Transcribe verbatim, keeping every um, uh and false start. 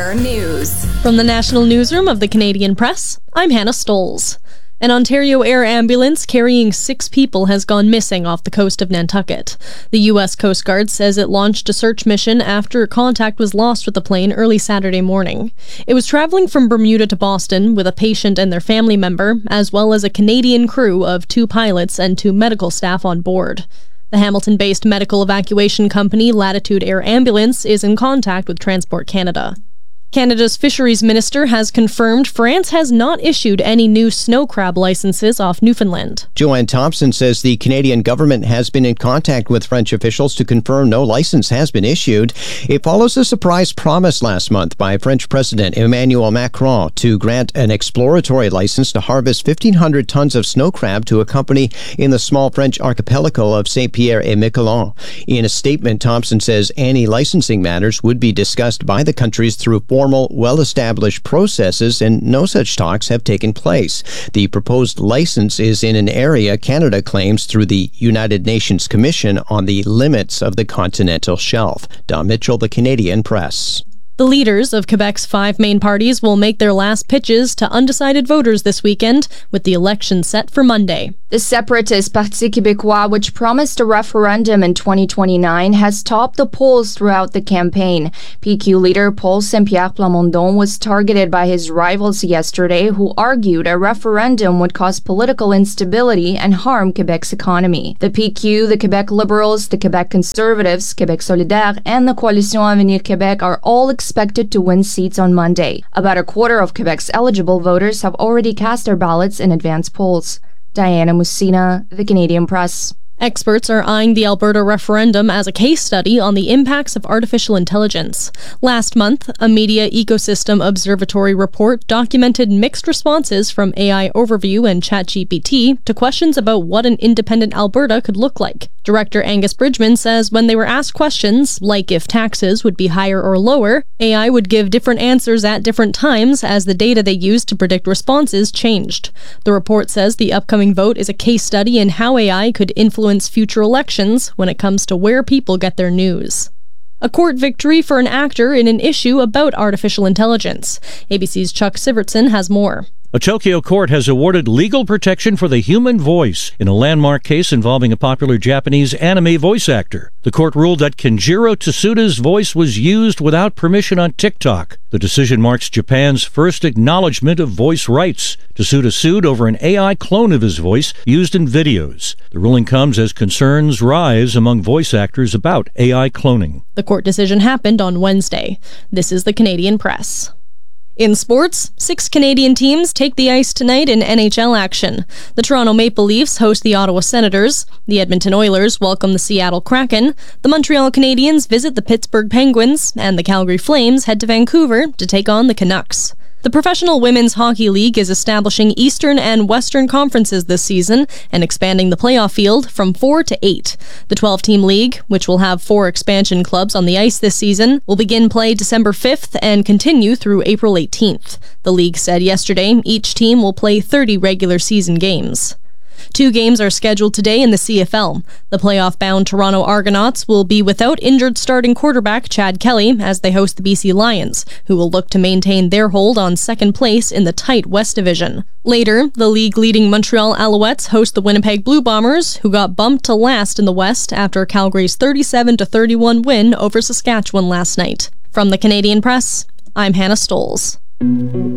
Air News. From the National Newsroom of the Canadian Press, I'm Hannah Stolz. An Ontario Air ambulance carrying six people has gone missing off the coast of Nantucket. The U S Coast Guard says it launched a search mission after contact was lost with the plane early Saturday morning. It was traveling from Bermuda to Boston with a patient and their family member, as well as a Canadian crew of two pilots and two medical staff on board. The Hamilton-based medical evacuation company Latitude Air Ambulance is in contact with Transport Canada. Canada's Fisheries Minister has confirmed France has not issued any new snow crab licenses off Newfoundland. Joanne Thompson says the Canadian government has been in contact with French officials to confirm no license has been issued. It follows a surprise promise last month by French President Emmanuel Macron to grant an exploratory license to harvest fifteen hundred tons of snow crab to a company in the small French archipelago of Saint-Pierre et Miquelon. In a statement, Thompson says any licensing matters would be discussed by the countries through formal, well-established processes, and no such talks have taken place. The proposed license is in an area Canada claims through the United Nations Commission on the Limits of the Continental Shelf. Don Mitchell, The Canadian Press. The leaders of Quebec's five main parties will make their last pitches to undecided voters this weekend, with the election set for Monday. The separatist Parti Québécois, which promised a referendum in twenty twenty-nine, has topped the polls throughout the campaign. P Q leader Paul Saint-Pierre Plamondon was targeted by his rivals yesterday, who argued a referendum would cause political instability and harm Quebec's economy. The P Q, the Quebec Liberals, the Quebec Conservatives, Québec Solidaire, and the Coalition Avenir Québec are all expected to win seats on Monday. About a quarter of Quebec's eligible voters have already cast their ballots in advance polls. Diana Mussina, The Canadian Press. Experts are eyeing the Alberta referendum as a case study on the impacts of artificial intelligence. Last month, a Media Ecosystem Observatory report documented mixed responses from A I Overview and ChatGPT to questions about what an independent Alberta could look like. Director Angus Bridgman says when they were asked questions, like if taxes would be higher or lower, A I would give different answers at different times as the data they used to predict responses changed. The report says the upcoming vote is a case study in how A I could influence future elections when it comes to where people get their news. A court victory for an actor in an issue about artificial intelligence. A B C's Chuck Sivertson has more. A Tokyo court has awarded legal protection for the human voice in a landmark case involving a popular Japanese anime voice actor. The court ruled that Kenjiro Tsuda's voice was used without permission on TikTok. The decision marks Japan's first acknowledgement of voice rights. Tsuda sued over an A I clone of his voice used in videos. The ruling comes as concerns rise among voice actors about A I cloning. The court decision happened on Wednesday. This is the Canadian Press. In sports, six Canadian teams take the ice tonight in N H L action. The Toronto Maple Leafs host the Ottawa Senators, the Edmonton Oilers welcome the Seattle Kraken, the Montreal Canadiens visit the Pittsburgh Penguins, and the Calgary Flames head to Vancouver to take on the Canucks. The Professional Women's Hockey League is establishing Eastern and Western conferences this season and expanding the playoff field from four to eight. The twelve-team league, which will have four expansion clubs on the ice this season, will begin play December fifth and continue through April eighteenth. The league said yesterday each team will play thirty regular season games. Two games are scheduled today in the C F L. The playoff-bound Toronto Argonauts will be without injured starting quarterback Chad Kelly as they host the B C Lions, who will look to maintain their hold on second place in the tight West Division. Later, the league-leading Montreal Alouettes host the Winnipeg Blue Bombers, who got bumped to last in the West after Calgary's thirty-seven to thirty-one win over Saskatchewan last night. From the Canadian Press, I'm Hannah Stolz.